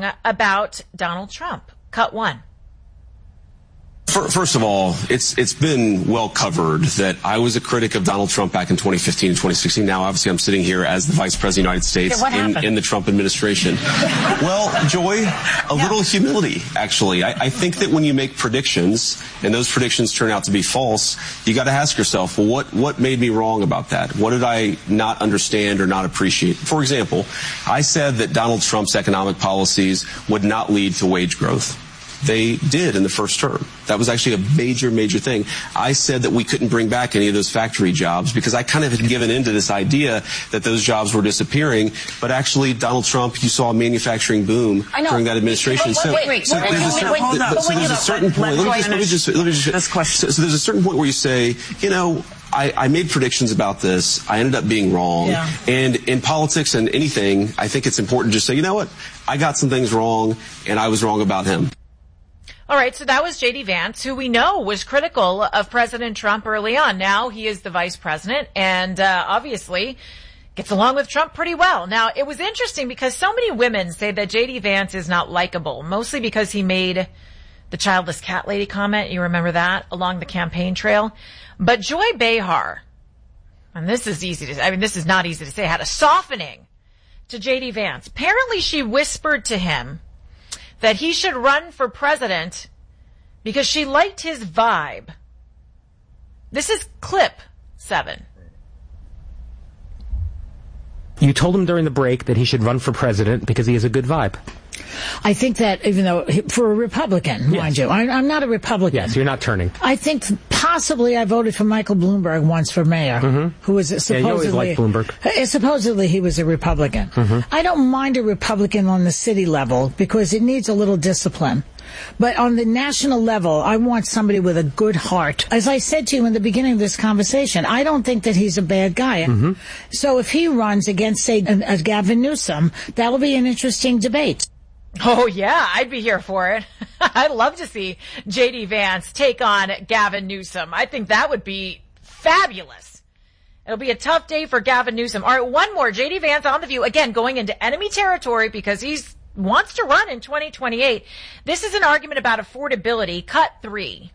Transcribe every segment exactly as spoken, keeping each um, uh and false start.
wrong about Donald Trump? Cut one. First of all, it's it's been well covered that I was a critic of Donald Trump back in twenty fifteen and twenty sixteen. Now, obviously, I'm sitting here as the Vice President of the United States Okay, in, in the Trump administration. Well, Joy, a yeah. little humility, actually. I, I think that when you make predictions, and those predictions turn out to be false, you got to ask yourself, well, what, what made me wrong about that? What did I not understand or not appreciate? For example, I said that Donald Trump's economic policies would not lead to wage growth. They did in the first term. That was actually a major, major thing. I said that we couldn't bring back any of those factory jobs because I kind of had given into this idea that those jobs were disappearing. But actually, Donald Trump, you saw a manufacturing boom during that administration. Wait, wait, wait. So wait, there's a certain, wait, wait, so there's a certain point. Let me just, let me just, let me just, this question. So, so there's a certain point where you say, you know, I, I made predictions about this. I ended up being wrong. Yeah. And in politics and anything, I think it's important to just say, you know what? I got some things wrong, and I was wrong about him. All right, so that was J D Vance, who we know was critical of President Trump early on. Now he is the vice president and uh, obviously gets along with Trump pretty well. Now, it was interesting because so many women say that J D Vance is not likable, mostly because he made the childless cat lady comment. You remember that along the campaign trail. But Joy Behar, and this is easy to say, I mean, this is not easy to say, had a softening to J D Vance. Apparently she whispered to him that he should run for president because she liked his vibe. This is clip seven. You told him during the break that he should run for president because he has a good vibe. I think that even though, for a Republican, yes. mind you, I, I'm not a Republican. Yes, you're not turning. I think possibly I voted for Michael Bloomberg once for mayor, mm-hmm. who was supposedly, yeah, you always liked Bloomberg. Supposedly he was a Republican. Mm-hmm. I don't mind a Republican on the city level because it needs a little discipline. But on the national level, I want somebody with a good heart. As I said to you in the beginning of this conversation, I don't think that he's a bad guy. Mm-hmm. So if he runs against, say, uh, uh, Gavin Newsom, that'll be an interesting debate. Oh, yeah, I'd be here for it. I'd love to see J D Vance take on Gavin Newsom. I think that would be fabulous. It'll be a tough day for Gavin Newsom. All right, one more. J D Vance on The View, again, going into enemy territory because he's wants to run in twenty twenty-eight. This is an argument about affordability. Cut three.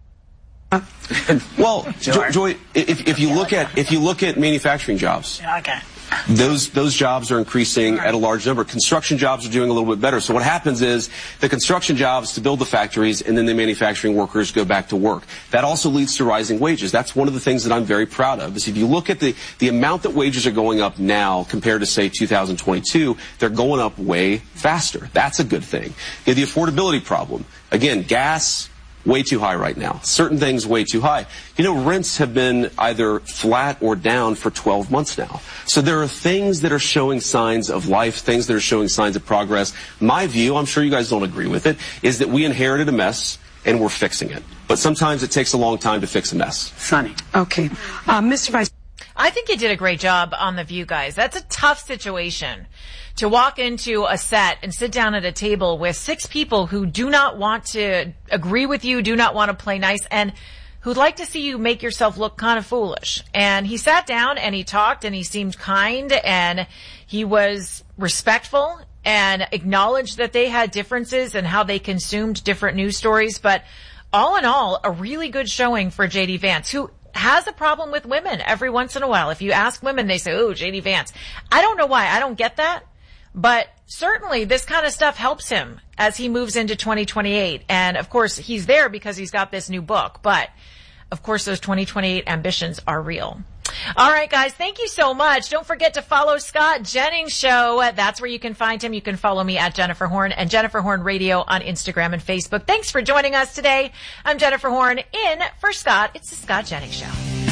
Well, jo- Joy, if, if you look at if you look at manufacturing jobs, okay. those those jobs are increasing at a large number. Construction jobs are doing a little bit better. So what happens is the construction jobs to build the factories, and then the manufacturing workers go back to work. That also leads to rising wages. That's one of the things that I'm very proud of. Is if you look at the the amount that wages are going up now compared to say two thousand twenty-two, they're going up way faster. That's a good thing. You have the affordability problem. Again, gas. Way too high right now. Certain things way too high. You know, rents have been either flat or down for twelve months now. So there are things that are showing signs of life, things that are showing signs of progress. My view, I'm sure you guys don't agree with it, is that we inherited a mess and we're fixing it. But sometimes it takes a long time to fix a mess. Sunny. Okay. Uh, Mister Vice I think you did a great job on The View, guys. That's a tough situation to walk into a set and sit down at a table with six people who do not want to agree with you, do not want to play nice, and who'd like to see you make yourself look kind of foolish. And he sat down and he talked and he seemed kind and he was respectful and acknowledged that they had differences and how they consumed different news stories. But all in all, a really good showing for J D Vance, who has a problem with women every once in a while. If you ask women, they say, oh, J D Vance. I don't know why. I don't get that. But certainly this kind of stuff helps him as he moves into twenty twenty-eight. And of course, he's there because he's got this new book. But of course, those twenty twenty-eight ambitions are real. All right, guys, thank you so much. Don't forget to follow Scott Jennings Show. That's where you can find him. You can follow me at Jennifer Horn and Jennifer Horn Radio on Instagram and Facebook. Thanks for joining us today. I'm Jennifer Horn in for Scott. It's the Scott Jennings Show.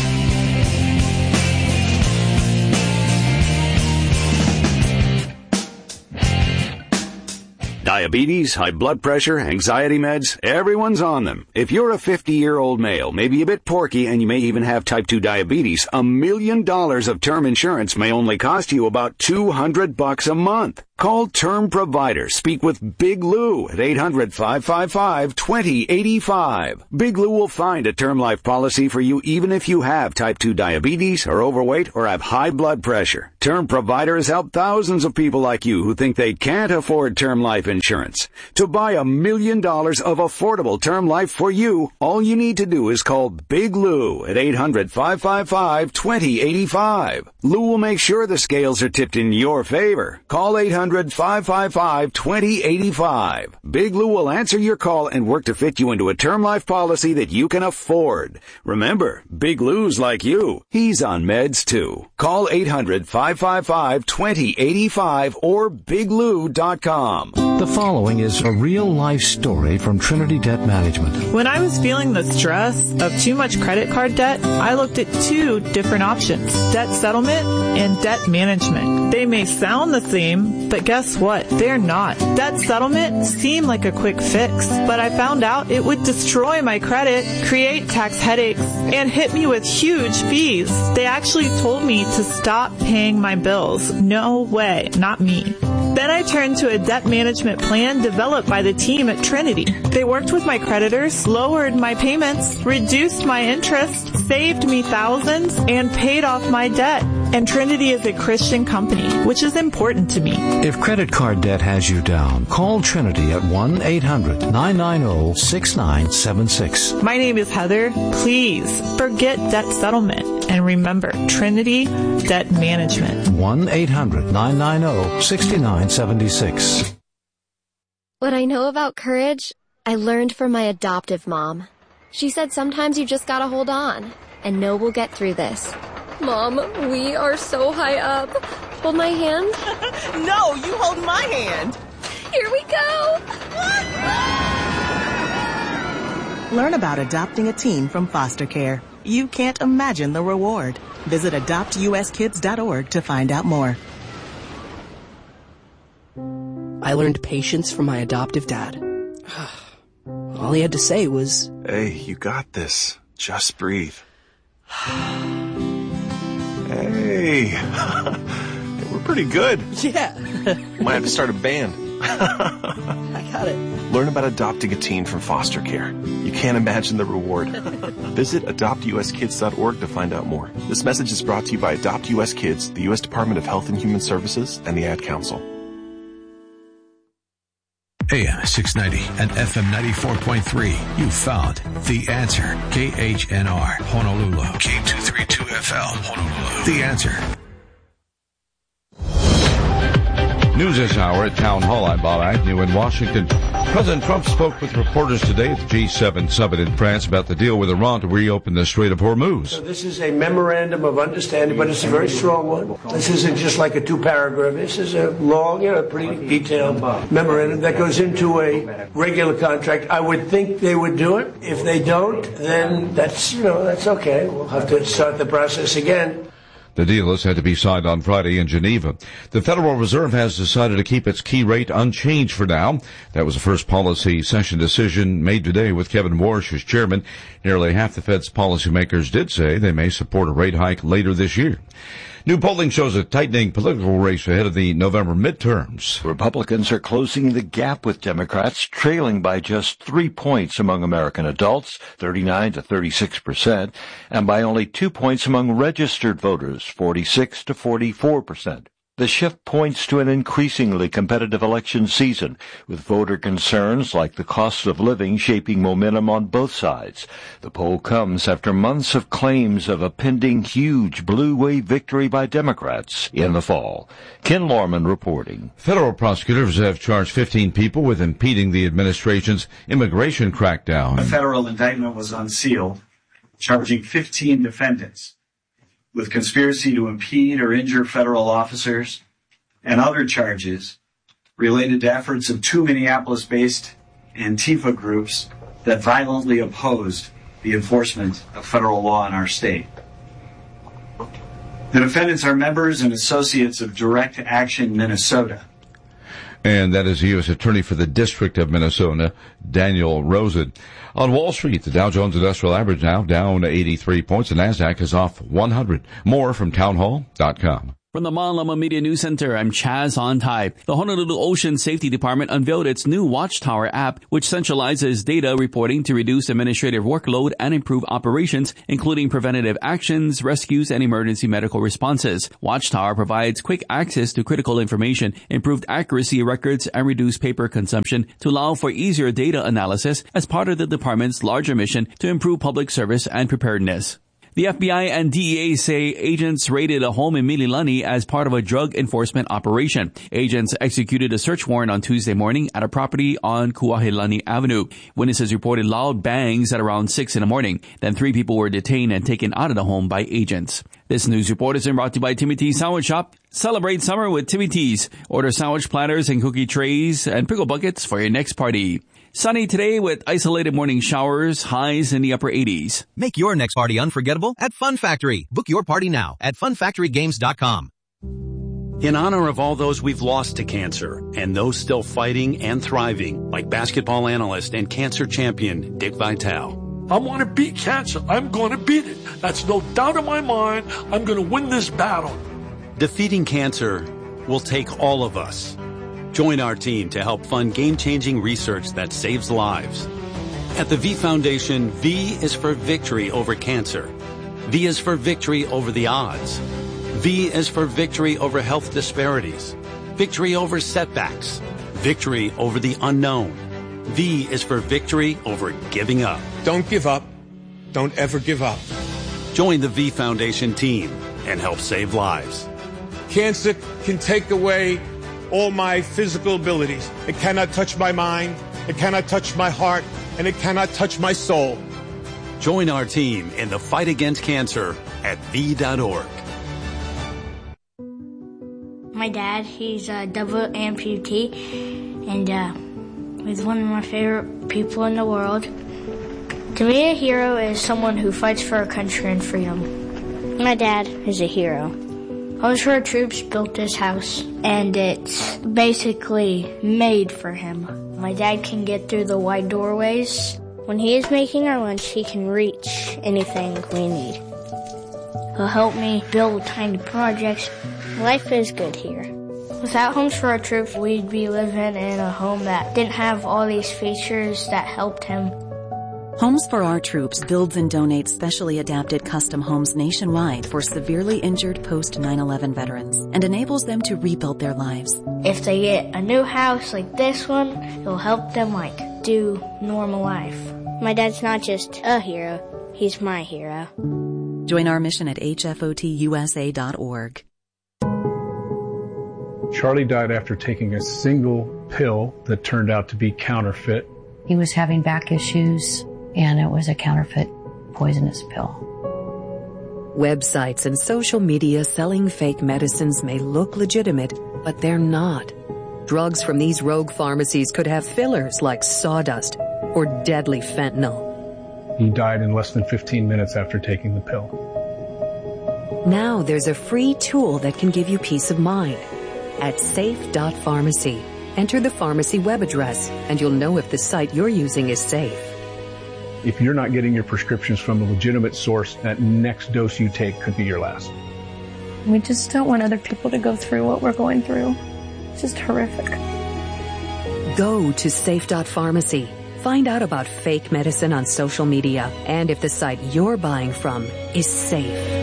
Diabetes, high blood pressure, anxiety meds, everyone's on them. If you're a fifty-year-old male, maybe a bit porky, and you may even have type two diabetes, a million dollars of term insurance may only cost you about two hundred bucks a month. Call Term Provider. Speak with Big Lou at eight hundred, five five five, two zero eight five. Big Lou will find a term life policy for you even if you have type two diabetes, are overweight, or have high blood pressure. Term Provider has helped thousands of people like you who think they can't afford term life insurance. To buy a million dollars of affordable term life for you, all you need to do is call Big Lou at eight hundred, five five five, two zero eight five. Lou will make sure the scales are tipped in your favor. Call eight hundred, five five five, two zero eight five. Big Lou will answer your call and work to fit you into a term life policy that you can afford. Remember, Big Lou's like you. He's on meds too. Call eight hundred, five five five, two zero eight five or big lou dot com. The following is a real-life story from Trinity Debt Management. When I was feeling the stress of too much credit card debt, I looked at two different options, debt settlement and debt management. They may sound the same, but guess what? They're not. Debt settlement seemed like a quick fix, but I found out it would destroy my credit, create tax headaches, and hit me with huge fees. They actually told me to stop paying my bills. No way, not me. Then I turned to a debt management plan developed by the team at Trinity. They worked with my creditors, lowered my payments, reduced my interest, saved me thousands, and paid off my debt. And Trinity is a Christian company, which is important to me. If credit card debt has you down, call Trinity at one eight hundred, nine nine zero, six nine seven six. My name is Heather. Please forget debt settlement and remember Trinity Debt Management. one eight hundred, nine nine zero, six nine seven six. What I know about courage, I learned from my adoptive mom. She said sometimes you just gotta hold on and know we'll get through this. Mom, we are so high up. Hold my hand. No, you hold my hand. Here we go. Learn about adopting a teen from foster care. You can't imagine the reward. Visit adopt u s kids dot org to find out more. I learned patience from my adoptive dad. All he had to say was, "Hey, you got this. Just breathe." Hey, we're pretty good. Yeah. Might have to start a band. I got it. Learn about adopting a teen from foster care. You can't imagine the reward. Visit adopt u s kids dot org to find out more. This message is brought to you by Adopt U S Kids, the U S Department of Health and Human Services, and the Ad Council. A M six ninety and F M ninety-four point three. You found The Answer. K H N R, Honolulu. K two thirty-two F L, Honolulu. The Answer. News this hour at Town Hall. I'm Bob Agnew in Washington. President Trump spoke with reporters today at the G seven summit in France about the deal with Iran to reopen the Strait of Hormuz. So this is a memorandum of understanding, but it's a very strong one. This isn't just like a two-paragraph. This is a long, you know, pretty detailed memorandum that goes into a regular contract. I would think they would do it. If they don't, then that's, you know, that's okay. We'll have to start the process again. The deal is said to be signed on Friday in Geneva. The Federal Reserve has decided to keep its key rate unchanged for now. That was the first policy session decision made today with Kevin Warsh as chairman. Nearly half the Fed's policymakers did say they may support a rate hike later this year. New polling shows a tightening political race ahead of the November midterms. Republicans are closing the gap with Democrats, trailing by just three points among American adults, thirty-nine to thirty-six percent, and by only two points among registered voters, forty-six to forty-four percent. The shift points to an increasingly competitive election season, with voter concerns like the cost of living shaping momentum on both sides. The poll comes after months of claims of a pending huge blue wave victory by Democrats in the fall. Ken Lorman reporting. Federal prosecutors have charged fifteen people with impeding the administration's immigration crackdown. A federal indictment was unsealed, charging fifteen defendants with conspiracy to impede or injure federal officers and other charges related to efforts of two Minneapolis-based Antifa groups that violently opposed the enforcement of federal law in our state. The defendants are members and associates of Direct Action Minnesota. And that is the U S Attorney for the District of Minnesota, Daniel Rosen. On Wall Street, the Dow Jones Industrial Average now down eighty-three points. The NASDAQ is off one hundred. More from townhall dot com. From the Malama Media News Center, I'm Chaz Ontai. The Honolulu Ocean Safety Department unveiled its new Watchtower app, which centralizes data reporting to reduce administrative workload and improve operations, including preventative actions, rescues, and emergency medical responses. Watchtower provides quick access to critical information, improved accuracy of records, and reduced paper consumption to allow for easier data analysis as part of the department's larger mission to improve public service and preparedness. The F B I and D E A say agents raided a home in Mililani as part of a drug enforcement operation. Agents executed a search warrant on Tuesday morning at a property on Kuahilani Avenue. Witnesses reported loud bangs at around six in the morning. Then three people were detained and taken out of the home by agents. This news report is brought to you by Timmy T's Sandwich Shop. Celebrate summer with Timmy T's. Order sandwich platters and cookie trays and pickle buckets for your next party. Sunny today with isolated morning showers, highs in the upper eighties. Make your next party unforgettable at Fun Factory. Book your party now at fun factory games dot com. In honor of all those we've lost to cancer and those still fighting and thriving, like basketball analyst and cancer champion Dick Vitale. I want to beat cancer. I'm going to beat it. That's no doubt in my mind. I'm going to win this battle. Defeating cancer will take all of us. Join our team to help fund game-changing research that saves lives. At the V Foundation, V is for victory over cancer. V is for victory over the odds. V is for victory over health disparities. Victory over setbacks. Victory over the unknown. V is for victory over giving up. Don't give up. Don't ever give up. Join the V Foundation team and help save lives. Cancer can take away all my physical abilities. It cannot touch my mind, it cannot touch my heart, and it cannot touch my soul. Join our team in the fight against cancer at V dot org. My dad, he's a double amputee, and uh, he's one of my favorite people in the world. To me, a hero is someone who fights for our country and freedom. My dad is a hero. Homes for Our Troops built this house, and it's basically made for him. My dad can get through the wide doorways. When he is making our lunch, he can reach anything we need. He'll help me build tiny projects. Life is good here. Without Homes for Our Troops, we'd be living in a home that didn't have all these features that helped him. Homes for Our Troops builds and donates specially adapted custom homes nationwide for severely injured post nine eleven veterans and enables them to rebuild their lives. If they get a new house like this one, it'll help them like do normal life. My dad's not just a hero, he's my hero. Join our mission at H F O T U S A dot org. Charlie died after taking a single pill that turned out to be counterfeit. He was having back issues, and it was a counterfeit poisonous pill. Websites and social media selling fake medicines may look legitimate, but they're not. Drugs from these rogue pharmacies could have fillers like sawdust or deadly fentanyl. He died in less than fifteen minutes after taking the pill. Now there's a free tool that can give you peace of mind. At safe dot pharmacy, enter the pharmacy web address, and you'll know if the site you're using is safe. If you're not getting your prescriptions from a legitimate source, that next dose you take could be your last. We just don't want other people to go through what we're going through. It's just horrific. Go to safe dot pharmacy. Find out about fake medicine on social media and if the site you're buying from is safe.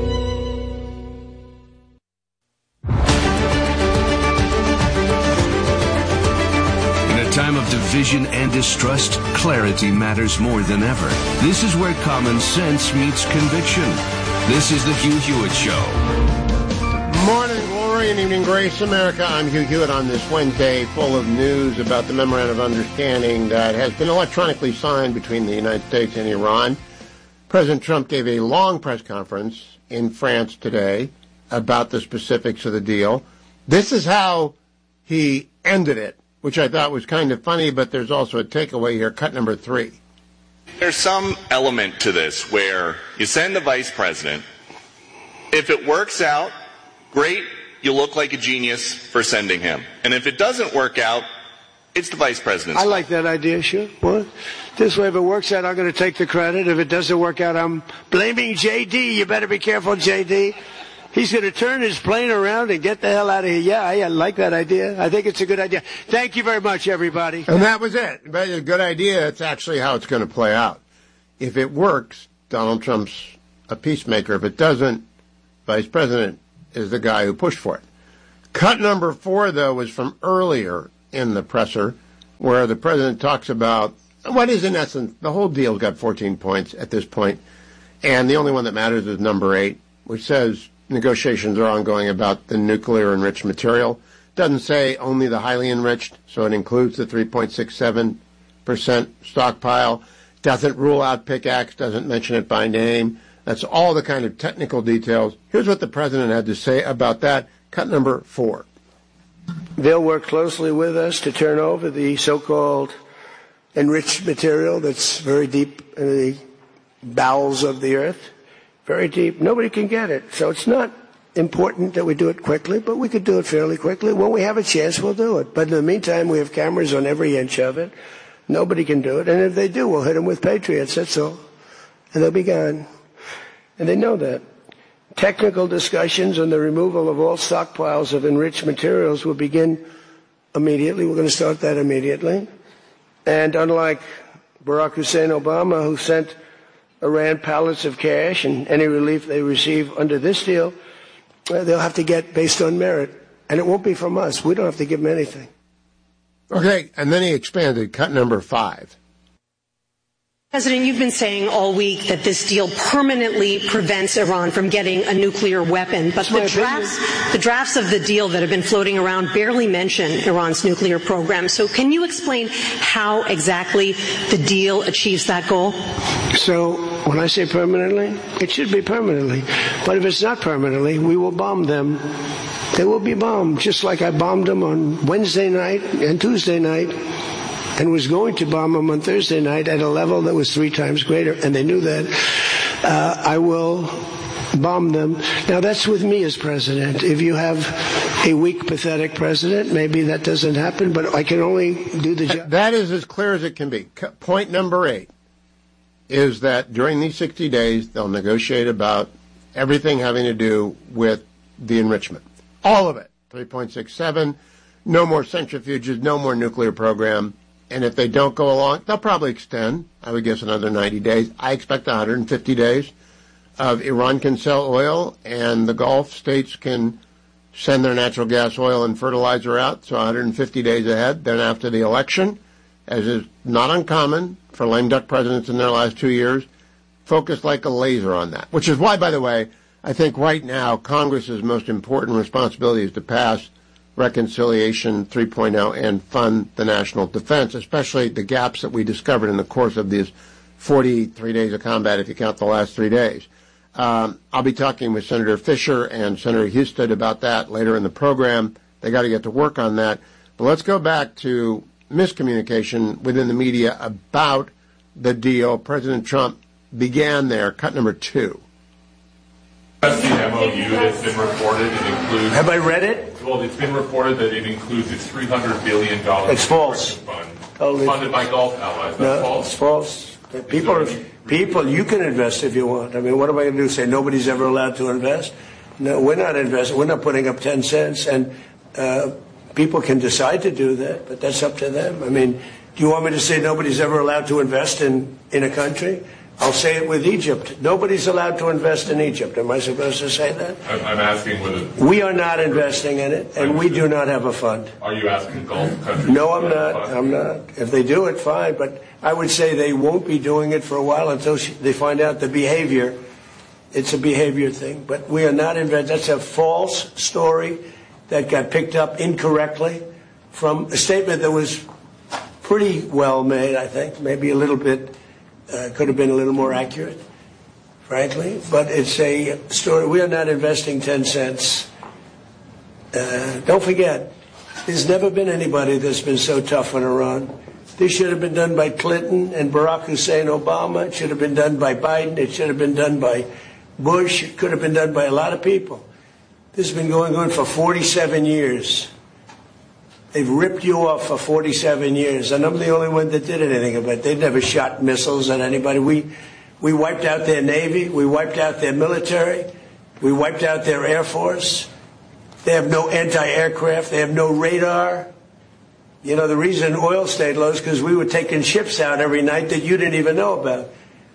Time of division and distrust, clarity matters more than ever. This is where common sense meets conviction. This is the Hugh Hewitt Show. Morning glory and evening grace, America. I'm Hugh Hewitt on this Wednesday, full of news about the memorandum of understanding that has been electronically signed between the United States and Iran. President Trump gave a long press conference in France today about the specifics of the deal. This is how he ended it, which I thought was kind of funny, but there's also a takeaway here. Cut number three. There's some element to this where you send the vice president. If it works out, great, you look like a genius for sending him. And if it doesn't work out, it's the vice president's I like that idea, sure. Well, this way, if it works out, I'm going to take the credit. If it doesn't work out, I'm blaming J D. You better be careful, J D. He's going to turn his plane around and get the hell out of here. Yeah, I like that idea. I think it's a good idea. Thank you very much, everybody. And that was it. But a good idea. It's actually how it's going to play out. If it works, Donald Trump's a peacemaker. If it doesn't, Vice President is the guy who pushed for it. Cut number four, though, was from earlier in the presser, where the president talks about what is, in essence, the whole deal's got fourteen points at this point, and the only one that matters is number eight, which says negotiations are ongoing about the nuclear enriched material. Doesn't say only the highly enriched, so it includes the three point six seven percent stockpile. Doesn't rule out pickaxe, doesn't mention it by name. That's all the kind of technical details. Here's what the president had to say about that. Cut number four. They'll work closely with us to turn over the so-called enriched material that's very deep in the bowels of the earth. Very deep. Nobody can get it. So it's not important that we do it quickly, but we could do it fairly quickly. When we have a chance, we'll do it. But in the meantime, we have cameras on every inch of it. Nobody can do it. And if they do, we'll hit them with Patriots. That's all. And they'll be gone. And they know that. Technical discussions on the removal of all stockpiles of enriched materials will begin immediately. We're going to start that immediately. And unlike Barack Hussein Obama, who sent Iran pallets of cash and any relief they receive under this deal, they'll have to get based on merit. And it won't be from us. We don't have to give them anything. Okay, and then he expanded, cut number five. President, you've been saying all week that this deal permanently prevents Iran from getting a nuclear weapon, but the drafts, the drafts of the deal that have been floating around barely mention Iran's nuclear program. So can you explain how exactly the deal achieves that goal? So when I say permanently, it should be permanently. But if it's not permanently, we will bomb them. They will be bombed, just like I bombed them on Wednesday night and Tuesday night, and was going to bomb them on Thursday night at a level that was three times greater, and they knew that. Uh, I will bomb them. Now, that's with me as president. If you have a weak, pathetic president, maybe that doesn't happen, but I can only do the job. That is as clear as it can be. Point number eight is that during these sixty days, they'll negotiate about everything having to do with the enrichment. All of it. three point six seven, no more centrifuges, no more nuclear program. And if they don't go along, they'll probably extend, I would guess, another ninety days. I expect one hundred fifty days of Iran can sell oil, and the Gulf states can send their natural gas, oil, and fertilizer out, so one hundred fifty days ahead. Then after the election, as is not uncommon for lame duck presidents in their last two years, focus like a laser on that. Which is why, by the way, I think right now Congress's most important responsibility is to pass Reconciliation three point oh and fund the national defense, especially the gaps that we discovered in the course of these forty-three days of combat, if you count the last three days. Um, I'll be talking with Senator Fisher and Senator Husted about that later in the program. They got to get to work on that. But let's go back to miscommunication within the media about the deal. President Trump began there, cut number two. That's the M O U that's been reported. It includes. Have I read it? Well, it's been reported that it includes a three hundred billion dollars. It's false. Fund Totally. funded by Gulf allies. That's No, false. it's false. People, are, people, you can invest if you want. I mean, what am I going to do? Say nobody's ever allowed to invest? No, we're not investing. We're not putting up ten cents, and uh, people can decide to do that, but that's up to them. I mean, do you want me to say nobody's ever allowed to invest in, in a country? I'll say it with Egypt. Nobody's allowed to invest in Egypt. Am I supposed to say that? I'm, I'm asking whether. We are not investing in it, and we do not have a fund. Are you asking Gulf countries? No, I'm not. I'm not. If they do it, fine. But I would say they won't be doing it for a while until they find out the behavior. It's a behavior thing. But we are not investing. That's a false story that got picked up incorrectly from a statement that was pretty well made, I think, maybe a little bit. Uh, could have been a little more accurate, frankly. But it's a story. We are not investing ten cents. Uh, don't forget, there's never been anybody that's been so tough on Iran. This should have been done by Clinton and Barack Hussein Obama. It should have been done by Biden. It should have been done by Bush. It could have been done by a lot of people. This has been going on for forty-seven years. They've ripped you off for forty-seven years, and I'm the only one that did anything about it. They've never shot missiles at anybody. We we wiped out their Navy. We wiped out their military. We wiped out their Air Force. They have no anti-aircraft. They have no radar. You know, the reason oil stayed low is because we were taking ships out every night that you didn't even know about.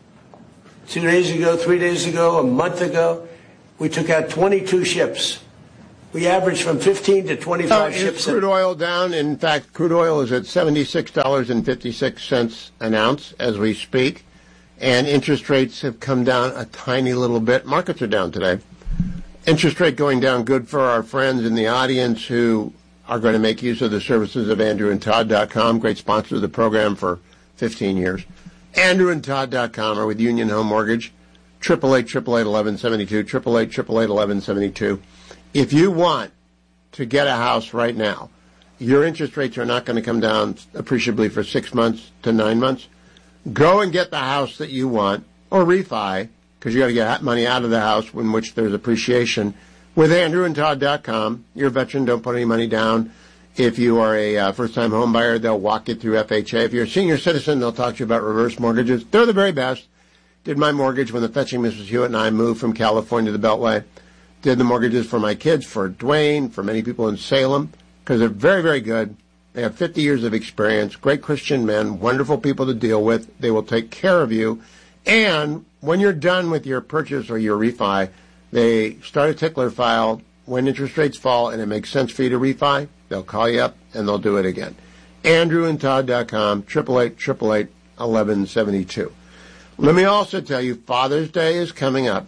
Two days ago, three days ago, a month ago, we took out twenty-two ships. We averaged from fifteen to twenty-five uh, ships. Is crude oil down? In fact, crude oil is at seventy-six dollars and fifty-six cents an ounce as we speak. And interest rates have come down a tiny little bit. Markets are down today. Interest rate going down, good for our friends in the audience who are going to make use of the services of Andrew and Todd dot com, great sponsor of the program for fifteen years. Andrew and Todd dot com are with Union Home Mortgage, eight eight eight, eight eight, eleven seventy-two, eight eight eight, eight eight, eleven seventy-two. If you want to get a house right now, your interest rates are not going to come down appreciably for six months to nine months. Go and get the house that you want, or refi, because you got to get money out of the house in which there's appreciation. With Andrew and Todd dot com, you're a veteran, don't put any money down. If you are a uh, first-time home buyer, they'll walk you through F H A. If you're a senior citizen, they'll talk to you about reverse mortgages. They're the very best. Did my mortgage when the fetching Missus Hewitt and I moved from California to the Beltway. Did the mortgages for my kids, for Dwayne, for many people in Salem, because they're very, very good. They have fifty years of experience, great Christian men, wonderful people to deal with. They will take care of you. And when you're done with your purchase or your refi, they start a tickler file. When interest rates fall and it makes sense for you to refi, they'll call you up and they'll do it again. Andrew and Todd dot com, eight eight eight, eight eight eight, eleven seventy-two. Let me also tell you, Father's Day is coming up.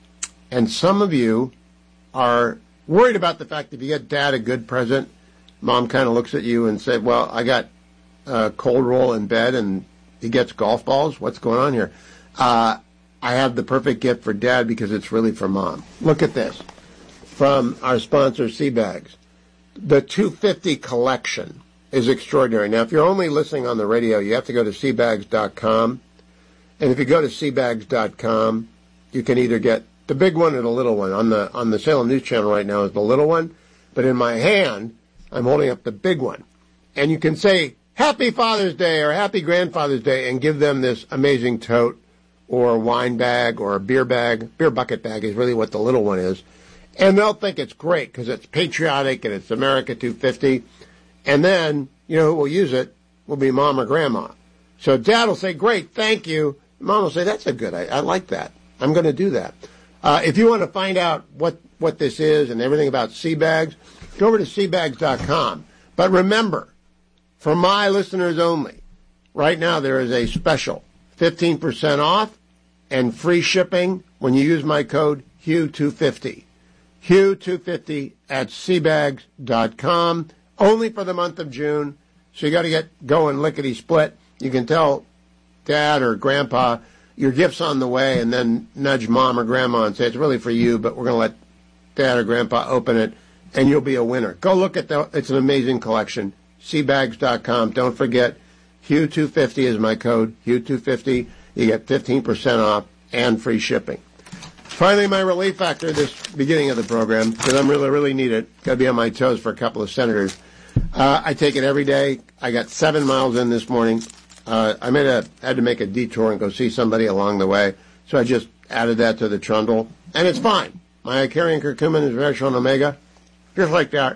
And some of you are worried about the fact that if you get Dad a good present, Mom kind of looks at you and says, well, I got a cold roll in bed and he gets golf balls. What's going on here? Uh, I have the perfect gift for Dad because it's really for Mom. Look at this. From our sponsor, Seabags. The two fifty collection is extraordinary. Now, if you're only listening on the radio, you have to go to seabags dot com. And if you go to seabags dot com, you can either get the big one or the little one. On the on the Salem News Channel right now is the little one. But in my hand, I'm holding up the big one. And you can say, Happy Father's Day or Happy Grandfather's Day and give them this amazing tote or a wine bag or a beer bag. Beer bucket bag is really what the little one is. And they'll think it's great because it's patriotic and it's America two fifty. And then, you know who will use it will be Mom or Grandma. So Dad will say, great, thank you. Mom will say, that's a good idea. I like that. I'm going to do that. Uh, if you want to find out what, what this is and everything about Seabags, go over to seabags dot com. But remember, for my listeners only, right now there is a special fifteen percent off and free shipping when you use my code Hugh two fifty. Hugh two fifty at seabags dot com, only for the month of June. So you got to get going lickety-split. You can tell Dad or Grandpa your gift's on the way and then nudge Mom or Grandma and say, it's really for you, but we're going to let Dad or Grandpa open it, and you'll be a winner. Go look at the, it's an amazing collection. seabags dot com. Don't forget, Hugh two fifty is my code, Hugh two fifty. You get fifteen percent off and free shipping. Finally, my relief factor this beginning of the program, because I'm really, really need it. Got to be on my toes for a couple of senators. Uh, I take it every day. I got seven miles in this morning. Uh, I made a, had to make a detour and go see somebody along the way, so I just added that to the trundle, and it's fine. My Icarian curcumin is Resveratrol Omega, just like that.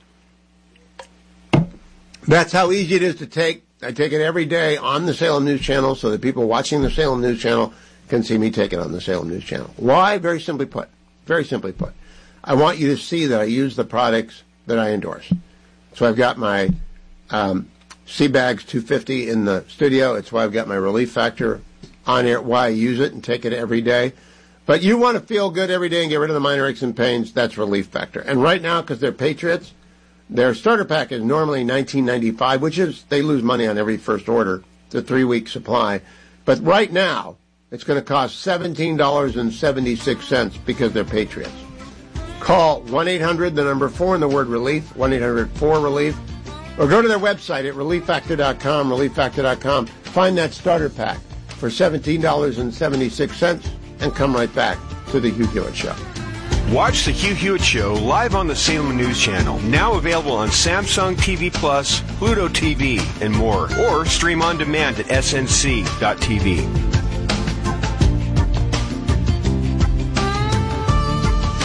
That's how easy it is to take. I take it every day on the Salem News Channel so that people watching the Salem News Channel can see me take it on the Salem News Channel. Why? Very simply put. Very simply put. I want you to see that I use the products that I endorse. So I've got my um, Seabags two fifty in the studio. It's why I've got my Relief Factor on air, why I use it and take it every day. But you want to feel good every day and get rid of the minor aches and pains, that's Relief Factor. And right now, because they're Patriots, their starter pack is normally nineteen ninety-five, which is, they lose money on every first order. It's a three-week supply. But right now, it's going to cost seventeen dollars and seventy-six cents because they're Patriots. Call one eight hundred, the number four, and the word relief, one eight hundred four relief, or go to their website at relief factor dot com, relief factor dot com. Find that starter pack for seventeen dollars and seventy-six cents and come right back to the Hugh Hewitt Show. Watch the Hugh Hewitt Show live on the Salem News Channel, now available on Samsung T V Plus, Pluto T V, and more, or stream on demand at S N C dot T V.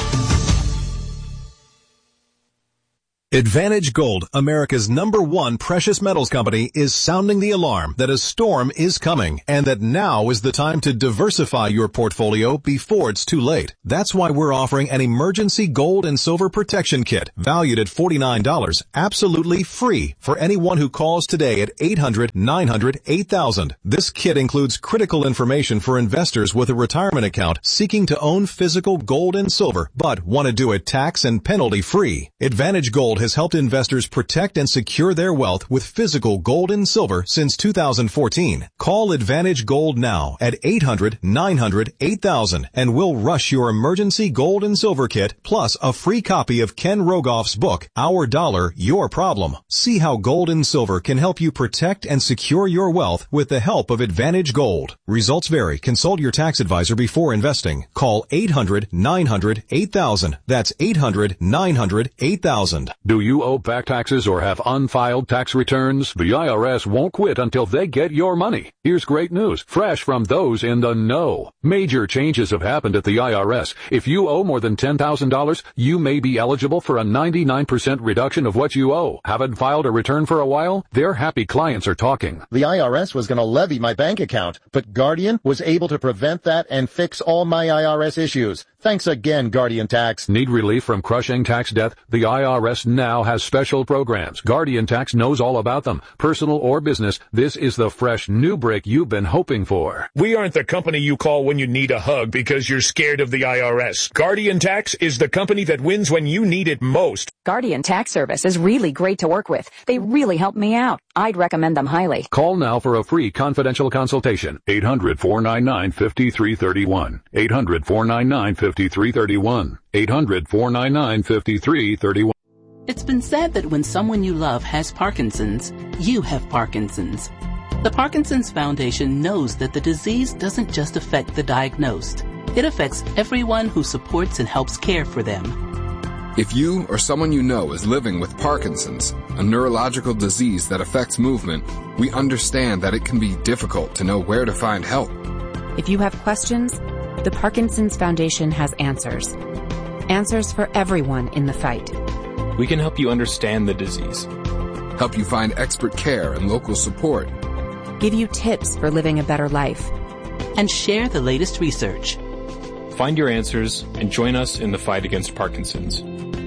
Advantage Gold, America's number one precious metals company, is sounding the alarm that a storm is coming and that now is the time to diversify your portfolio before it's too late. That's why we're offering an emergency gold and silver protection kit valued at forty-nine dollars, absolutely free for anyone who calls today at eight hundred, nine hundred, eight thousand. This kit includes critical information for investors with a retirement account seeking to own physical gold and silver but want to do it tax and penalty free. Advantage Gold has helped investors protect and secure their wealth with physical gold and silver since two thousand fourteen. Call Advantage Gold now at eight hundred, nine hundred, eight thousand and we'll rush your emergency gold and silver kit plus a free copy of Ken Rogoff's book, Our Dollar, Your Problem. See how gold and silver can help you protect and secure your wealth with the help of Advantage Gold. Results vary. Consult your tax advisor before investing. Call eight hundred, nine hundred, eight thousand. That's eight hundred, nine hundred, eight thousand. Do you owe back taxes or have unfiled tax returns? The I R S won't quit until they get your money. Here's great news, fresh from those in the know. Major changes have happened at the I R S. If you owe more than ten thousand dollars, you may be eligible for a ninety-nine percent reduction of what you owe. Haven't filed a return for a while? Their happy clients are talking. The I R S was going to levy my bank account, but Guardian was able to prevent that and fix all my I R S issues. Thanks again, Guardian Tax. Need relief from crushing tax debt? The I R S now has special programs. Guardian Tax knows all about them. Personal or business, this is the fresh new break you've been hoping for. We aren't the company you call when you need a hug because you're scared of the I R S. Guardian Tax is the company that wins when you need it most. Guardian Tax Service is really great to work with. They really helped me out. I'd recommend them highly. Call now for a free confidential consultation. eight hundred, four nine nine, five three three one. eight hundred, four nine nine, five three three one. eight hundred, four nine nine, five three three one. It's been said that when someone you love has Parkinson's, you have Parkinson's. The Parkinson's Foundation knows that the disease doesn't just affect the diagnosed. It affects everyone who supports and helps care for them. If you or someone you know is living with Parkinson's, a neurological disease that affects movement, we understand that it can be difficult to know where to find help. If you have questions, the Parkinson's Foundation has answers. Answers for everyone in the fight. We can help you understand the disease. Help you find expert care and local support. Give you tips for living a better life. And share the latest research. Find your answers and join us in the fight against Parkinson's.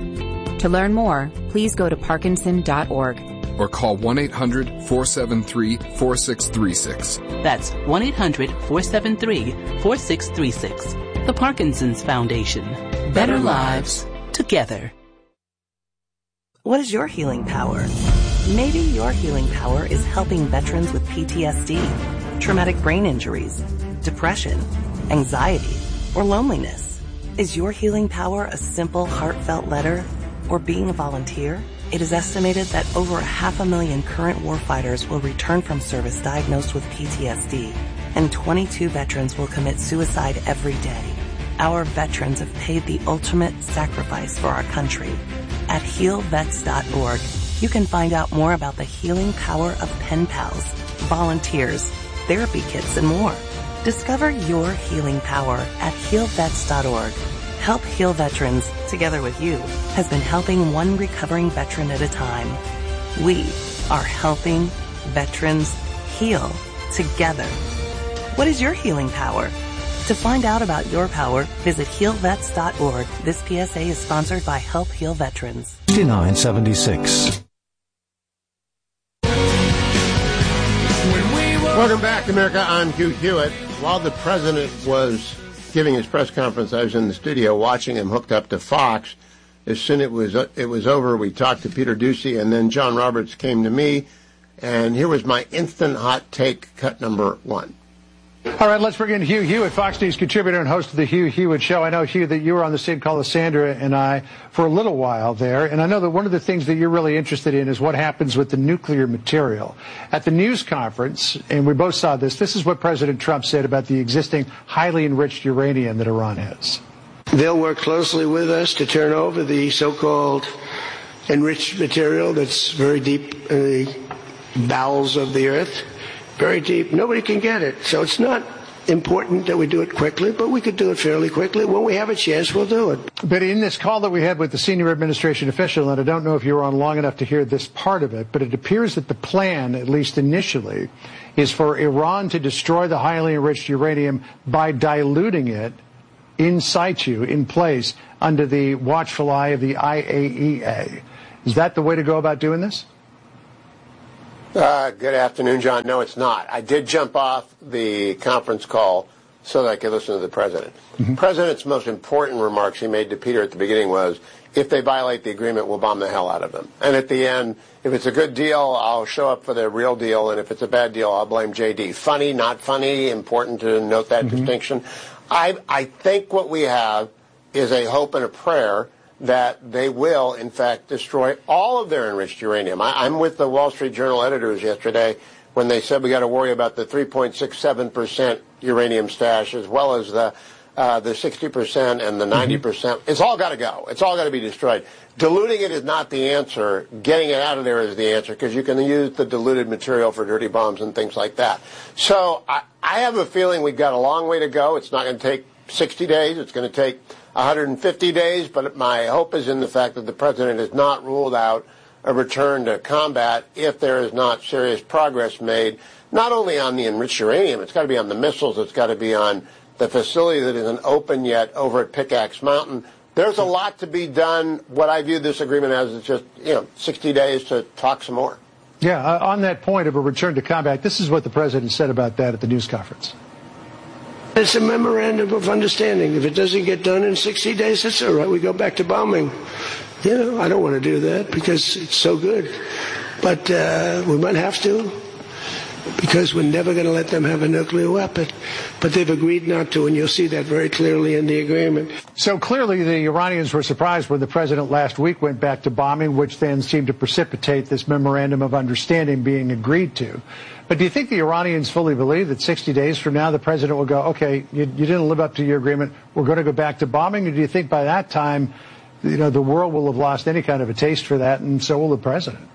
To learn more, please go to parkinson dot org. Or call one eight hundred, four seven three, four six three six. That's one eight hundred, four seven three, four six three six. The Parkinson's Foundation. Better, Better lives together. What is your healing power? Maybe your healing power is helping veterans with P T S D, traumatic brain injuries, depression, anxiety, or loneliness. Is your healing power a simple, heartfelt letter or being a volunteer? It is estimated that over a half a million current warfighters will return from service diagnosed with P T S D, and twenty-two veterans will commit suicide every day. Our veterans have paid the ultimate sacrifice for our country. At heal vets dot org, you can find out more about the healing power of pen pals, volunteers, therapy kits, and more. Discover your healing power at heal vets dot org. Help Heal Veterans, together with you, has been helping one recovering veteran at a time. We are helping veterans heal together. What is your healing power? To find out about your power, visit heal vets dot org. This P S A is sponsored by Help Heal Veterans. fifty-nine seventy-six. Welcome back to America. I'm Hugh Hewitt. While the president was giving his press conference, I was in the studio watching him hooked up to Fox. As soon as it was, it was over, we talked to Peter Doocy, and then John Roberts came to me, and here was my instant hot take, cut number one. All right, let's bring in Hugh Hewitt, Fox News contributor and host of the Hugh Hewitt Show. I know, Hugh, that you were on the same call as Sandra and I for a little while there, and I know that one of the things that you're really interested in is what happens with the nuclear material. At the news conference, and we both saw this, this is what President Trump said about the existing highly enriched uranium that Iran has. They'll work closely with us to turn over the so-called enriched material that's very deep in the bowels of the earth. Very deep. Nobody can get it. So it's not important that we do it quickly, but we could do it fairly quickly. When we have a chance, we'll do it. But in this call that we had with the senior administration official, and I don't know if you were on long enough to hear this part of it, but it appears that the plan, at least initially, is for Iran to destroy the highly enriched uranium by diluting it in situ, in place, under the watchful eye of the I A E A. Is that the way to go about doing this? Uh, good afternoon, John. No, it's not. I did jump off the conference call so that I could listen to the president. Mm-hmm. The president's most important remarks he made to Peter at the beginning was, if they violate the agreement, we'll bomb the hell out of them. And at the end, if it's a good deal, I'll show up for the real deal, and if it's a bad deal, I'll blame J D. Funny, not funny, important to note that mm-hmm. distinction. I, I think what we have is a hope and a prayer that they will, in fact, destroy all of their enriched uranium. I, I'm with the Wall Street Journal editors yesterday when they said we got to worry about the three point six seven percent uranium stash as well as the uh, the sixty percent and the ninety percent. Mm-hmm. It's all got to go. It's all got to be destroyed. Diluting it is not the answer. Getting it out of there is the answer, because you can use the diluted material for dirty bombs and things like that. So I, I have a feeling we've got a long way to go. It's not going to take sixty days. It's going to take one hundred fifty days, but my hope is in the fact that the president has not ruled out a return to combat if there is not serious progress made, not only on the enriched uranium, it's got to be on the missiles, it's got to be on the facility that isn't open yet over at Pickaxe Mountain. There's a lot to be done. What I view this agreement as is just, you know, sixty days to talk some more. Yeah, uh, on that point of a return to combat, this is what the president said about that at the news conference. It's a memorandum of understanding. If it doesn't get done in sixty days, that's all right. We go back to bombing. You know, I don't want to do that because it's so good. But uh, we might have to, because we're never going to let them have a nuclear weapon. But they've agreed not to, and you'll see that very clearly in the agreement. So clearly the Iranians were surprised when the president last week went back to bombing, which then seemed to precipitate this memorandum of understanding being agreed to. But do you think the Iranians fully believe that sixty days from now the president will go, okay, you, you didn't live up to your agreement, we're going to go back to bombing? Or do you think by that time, you know, the world will have lost any kind of a taste for that, and so will the president?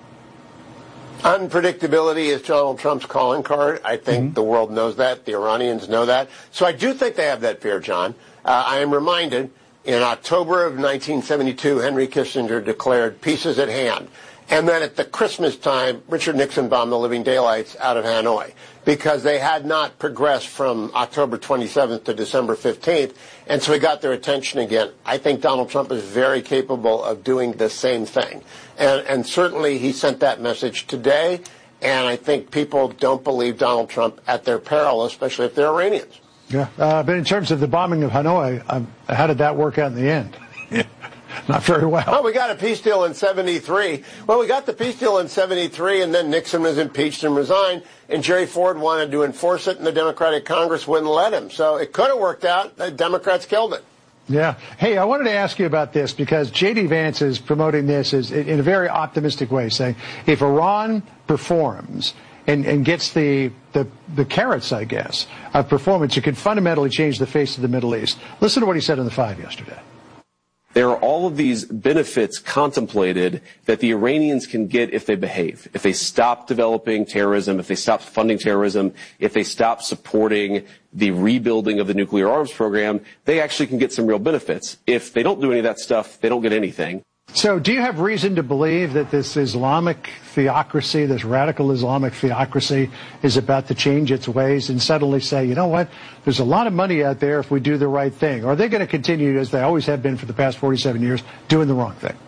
Unpredictability is Donald Trump's calling card. I think mm-hmm. the world knows that. The Iranians know that. So I do think they have that fear, John. Uh, I am reminded in October of nineteen seventy-two, Henry Kissinger declared peace is at hand. And then at the Christmas time, Richard Nixon bombed the living daylights out of Hanoi because they had not progressed from October twenty-seventh to December fifteenth. And so he got their attention again. I think Donald Trump is very capable of doing the same thing. And, and certainly he sent that message today. And I think people don't believe Donald Trump at their peril, especially if they're Iranians. Yeah. Uh, but in terms of the bombing of Hanoi, um, how did that work out in the end? Not very well. Well, we got a peace deal in seventy-three. Well, we got the peace deal in seventy-three, and then Nixon was impeached and resigned, and Jerry Ford wanted to enforce it, and the Democratic Congress wouldn't let him. So it could have worked out. The Democrats killed it. Yeah. Hey, I wanted to ask you about this because J D. Vance is promoting this as, in a very optimistic way, saying if Iran performs and, and gets the, the, the carrots, I guess, of performance, it could fundamentally change the face of the Middle East. Listen to what he said on the Five yesterday. There are all of these benefits contemplated that the Iranians can get if they behave, if they stop developing terrorism, if they stop funding terrorism, if they stop supporting the rebuilding of the nuclear arms program. They actually can get some real benefits. If they don't do any of that stuff, they don't get anything. So do you have reason to believe that this Islamic theocracy, this radical Islamic theocracy, is about to change its ways and suddenly say, you know what, there's a lot of money out there if we do the right thing? Or are they going to continue, as they always have been for the past forty-seven years, doing the wrong thing?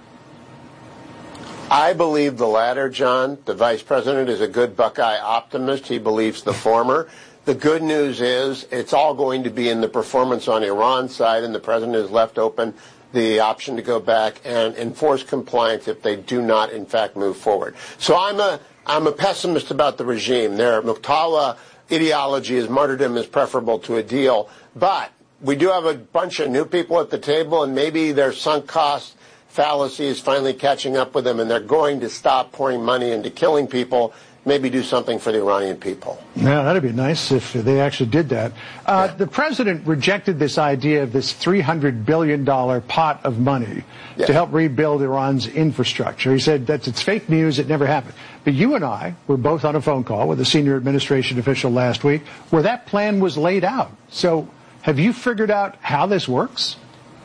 I believe the latter, John. The vice president is a good Buckeye optimist. He believes the former. The good news is it's all going to be in the performance on Iran's side, and the president is left open the option to go back and enforce compliance if they do not, in fact, move forward. So I'm a I'm a pessimist about the regime. Their Muqtawa ideology is martyrdom is preferable to a deal. But we do have a bunch of new people at the table, and maybe their sunk cost fallacy is finally catching up with them, and they're going to stop pouring money into killing people maybe do something for the Iranian people. Yeah, that'd be nice if they actually did that. Uh, yeah. The president rejected this idea of this three hundred billion dollars pot of money yeah. to help rebuild Iran's infrastructure. He said that's it's fake news, it never happened. But you and I were both on a phone call with a senior administration official last week where that plan was laid out. So have you figured out how this works?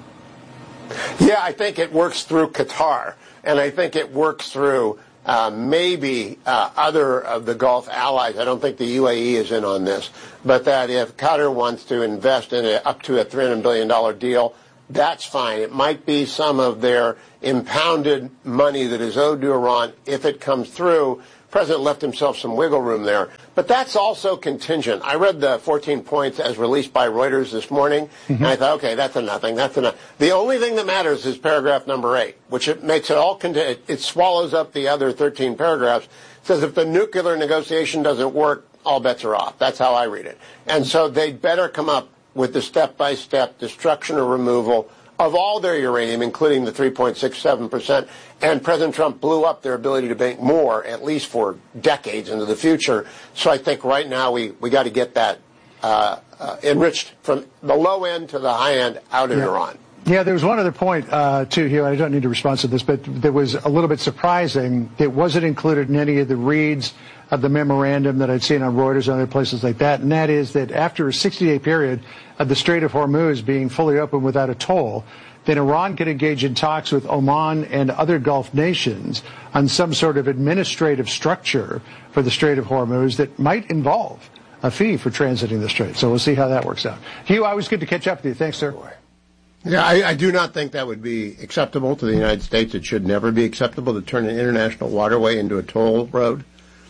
Yeah, I think it works through Qatar, and I think it works through uh, maybe uh, other of the Gulf allies. I don't think the U A E is in on this, but that if Qatar wants to invest in a, up to a three hundred billion dollars deal, that's fine. It might be some of their impounded money that is owed to Iran if it comes through. The president left himself some wiggle room there. But that's also contingent. I read the fourteen points as released by Reuters this morning, mm-hmm. and I thought, okay, that's a nothing, that's a nothing. The only thing that matters is paragraph number eight, which it makes it all, con- it, it swallows up the other thirteen paragraphs. It says if the nuclear negotiation doesn't work, all bets are off. That's how I read it. And so they'd better come up with the step-by-step destruction or removal of all their uranium, including the three point six seven percent. And President Trump blew up their ability to make more, at least for decades into the future. So I think right now we, we got to get that uh, uh, enriched from the low end to the high end out of yeah. Iran. Yeah, there was one other point, uh, too, Hugh. I don't need to respond to this, but that was a little bit surprising. It wasn't included in any of the reads of the memorandum that I'd seen on Reuters and other places like that, and that is that after a sixty-day period of the Strait of Hormuz being fully open without a toll, then Iran could engage in talks with Oman and other Gulf nations on some sort of administrative structure for the Strait of Hormuz that might involve a fee for transiting the strait. So we'll see how that works out. Hugh, always good to catch up with you. Thanks, sir. Yeah, I, I do not think that would be acceptable to the United States. It should never be acceptable to turn an international waterway into a toll road.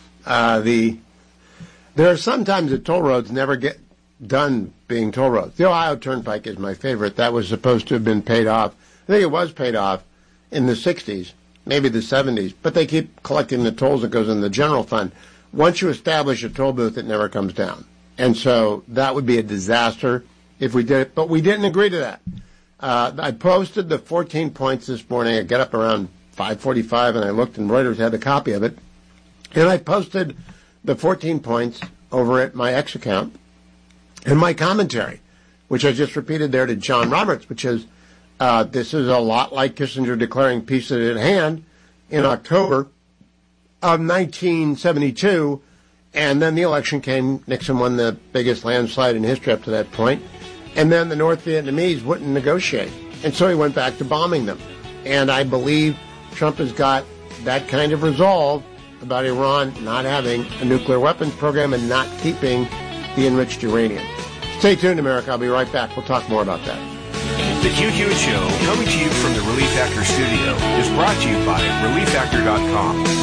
Uh, the there are sometimes that toll roads never get done being toll roads. The Ohio Turnpike is my favorite. That was supposed to have been paid off. I think it was paid off in the sixties, maybe the seventies, but they keep collecting the tolls that goes in the general fund. Once you establish a toll booth, it never comes down. And so that would be a disaster if we did it, but we didn't agree to that. Uh, I posted the fourteen points this morning. I got up around five forty-five and I looked, and Reuters had a copy of it. And I posted the fourteen points over at my X account and my commentary, which I just repeated there to John Roberts, which is, uh, this is a lot like Kissinger declaring peace at hand in October of nineteen seventy-two, and then the election came. Nixon won the biggest landslide in history up to that point, and then the North Vietnamese wouldn't negotiate, and so he went back to bombing them. And I believe Trump has got that kind of resolve about Iran not having a nuclear weapons program and not keeping the enriched uranium. Stay tuned, America. I'll be right back. We'll talk more about that. The Hugh Hewitt Show, coming to you from the Relief Factor studio, is brought to you by relief factor dot com.